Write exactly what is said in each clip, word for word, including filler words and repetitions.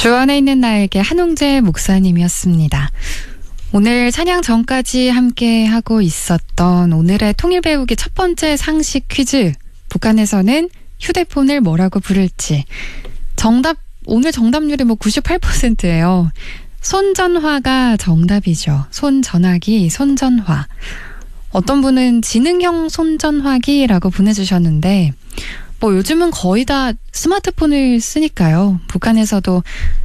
주 안에 있는 나에게 한웅재 목사님이었습니다. 오늘 찬양 전까지 함께 하고 있었던 오늘의 통일 배우기 첫 번째 상식 퀴즈. 북한에서는 휴대폰을 뭐라고 부를지. 정답, 오늘 정답률이 뭐 구십팔 퍼센트예요. 손전화가 정답이죠. 손전화기, 손전화. 어떤 분은 지능형 손전화기라고 보내주셨는데 뭐 요즘은 거의 다 스마트폰을 쓰니까요. 북한에서도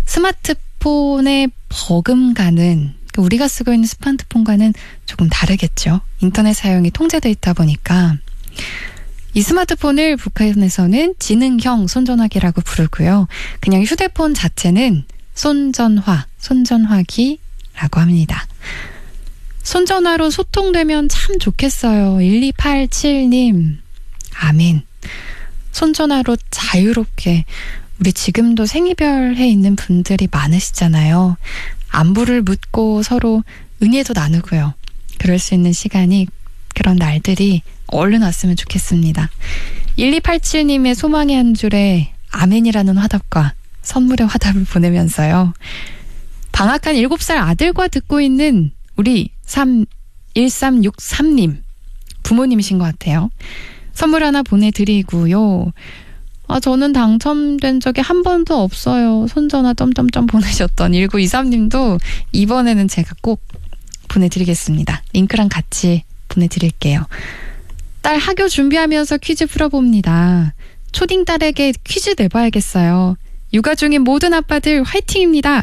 스마트폰에 버금가는, 우리가 쓰고 있는 스마트폰과는 조금 다르겠죠. 인터넷 사용이 통제되어 있다 보니까 이 스마트폰을 북한에서는 지능형 손전화기라고 부르고요. 그냥 휴대폰 자체는 손전화, 손전화기라고 합니다. 손전화로 소통되면 참 좋겠어요. 일이팔칠 님. 아멘. 손전화로 자유롭게, 우리 지금도 생이별해 있는 분들이 많으시잖아요. 안부를 묻고 서로 은혜도 나누고요. 그럴 수 있는 시간이, 그런 날들이 얼른 왔으면 좋겠습니다. 일이팔칠 님의 소망의 한 줄에 아멘이라는 화답과 선물의 화답을 보내면서요. 방학한 일곱 살 아들과 듣고 있는 우리 일삼육삼 님 부모님이신 것 같아요. 선물 하나 보내드리고요. 아, 저는 당첨된 적이 한 번도 없어요. 손전화 점점점 보내셨던 일구이삼 님도 이번에는 제가 꼭 보내드리겠습니다. 링크랑 같이 보내드릴게요. 딸 학교 준비하면서 퀴즈 풀어봅니다. 초딩 딸에게 퀴즈 내봐야겠어요. 육아 중인 모든 아빠들 화이팅입니다.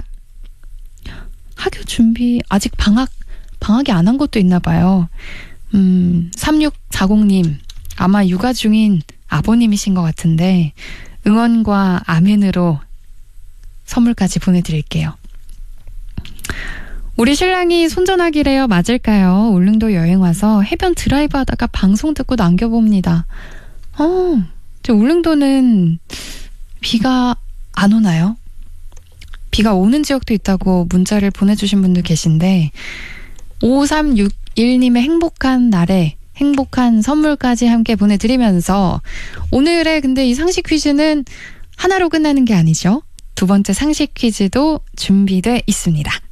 학교 준비, 아직 방학, 방학이 안 한 것도 있나 봐요. 음, 삼육사공 님, 아마 육아 중인 아버님이신 것 같은데 응원과 아멘으로 선물까지 보내드릴게요. 우리 신랑이 손전화기래요. 맞을까요? 울릉도 여행 와서 해변 드라이브 하다가 방송 듣고 남겨봅니다. 어, 저 울릉도는 비가 안 오나요? 비가 오는 지역도 있다고 문자를 보내주신 분도 계신데 오삼육일 님의 행복한 날에 행복한 선물까지 함께 보내드리면서 오늘의 근데 이 상식 퀴즈는 하나로 끝나는 게 아니죠. 두 번째 상식 퀴즈도 준비돼 있습니다.